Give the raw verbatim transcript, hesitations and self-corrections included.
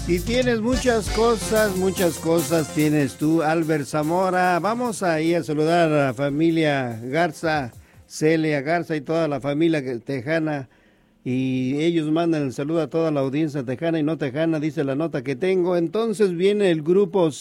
Y tienes muchas cosas, muchas cosas tienes tú, Albert Zamora. Vamos ahí a saludar a la familia Garza, Celia Garza y toda la familia tejana. Y ellos mandan el saludo a toda la audiencia tejana y no tejana, dice la nota que tengo. Entonces viene el grupo